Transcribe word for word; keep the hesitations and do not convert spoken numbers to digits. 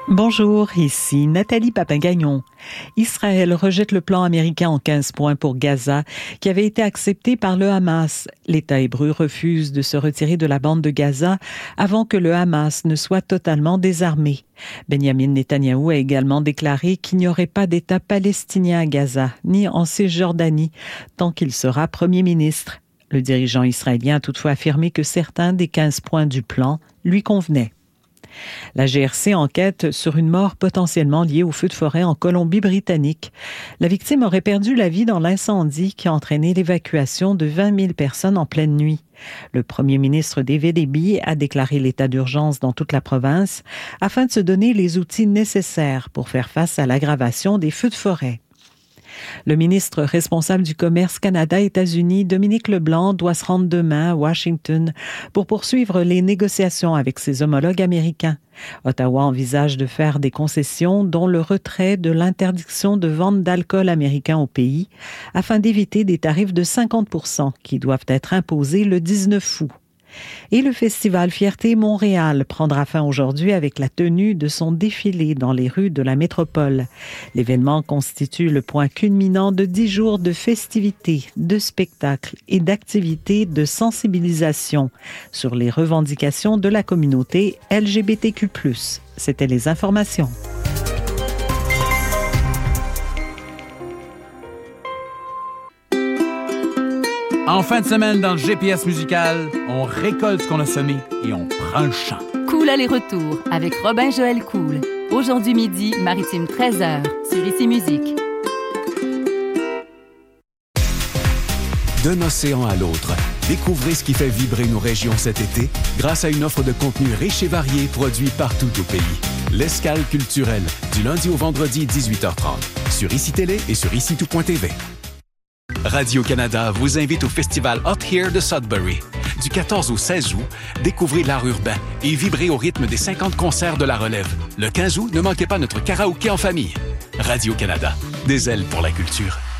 Bonjour, ici Nathalie Papin-Gagnon. Israël rejette le plan américain en quinze points pour Gaza qui avait été accepté par le Hamas. L'État hébreu refuse de se retirer de la bande de Gaza avant que le Hamas ne soit totalement désarmé. Benjamin Netanyahou a également déclaré qu'il n'y aurait pas d'État palestinien à Gaza, ni en Cisjordanie, tant qu'il sera Premier ministre. Le dirigeant israélien a toutefois affirmé que certains des quinze points du plan lui convenaient. La G R C enquête sur une mort potentiellement liée au feu de forêt en Colombie-Britannique. La victime aurait perdu la vie dans l'incendie qui a entraîné l'évacuation de vingt mille personnes en pleine nuit. Le premier ministre David Eby a déclaré l'état d'urgence dans toute la province afin de se donner les outils nécessaires pour faire face à l'aggravation des feux de forêt. Le ministre responsable du commerce Canada-États-Unis, Dominique Leblanc, doit se rendre demain à Washington pour poursuivre les négociations avec ses homologues américains. Ottawa envisage de faire des concessions, dont le retrait de l'interdiction de vente d'alcool américain au pays, afin d'éviter des tarifs de cinquante pour cent qui doivent être imposés le dix-neuf août. Et le festival Fierté Montréal prendra fin aujourd'hui avec la tenue de son défilé dans les rues de la métropole. L'événement constitue le point culminant de dix jours de festivités, de spectacles et d'activités de sensibilisation sur les revendications de la communauté L G B T Q plus. C'était les informations. En fin de semaine, dans le G P S musical, on récolte ce qu'on a semé et on prend le champ. Cool aller-retour avec Robin-Joël Cool. Aujourd'hui midi, Maritime treize heures, sur Ici Musique. D'un océan à l'autre, découvrez ce qui fait vibrer nos régions cet été grâce à une offre de contenu riche et varié produit partout au pays. L'Escale culturelle, du lundi au vendredi, dix-huit heures trente, sur Ici Télé et sur ici tout point t v. Radio-Canada vous invite au festival Hot Here de Sudbury. Du quatorze au seize août, découvrez l'art urbain et vibrez au rythme des cinquante concerts de la relève. Le quinze août, ne manquez pas notre karaoké en famille. Radio-Canada, des ailes pour la culture.